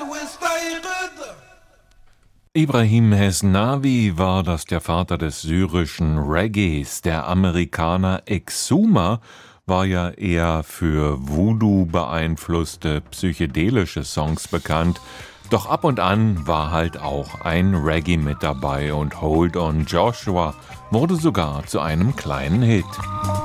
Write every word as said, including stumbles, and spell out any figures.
Ibrahim Hesnawi war das der Vater des syrischen Reggaes. Der Amerikaner Exuma war ja eher für Voodoo beeinflusste psychedelische Songs bekannt. Doch ab und an war halt auch ein Reggae mit dabei und Hold on Joshua wurde sogar zu einem kleinen Hit.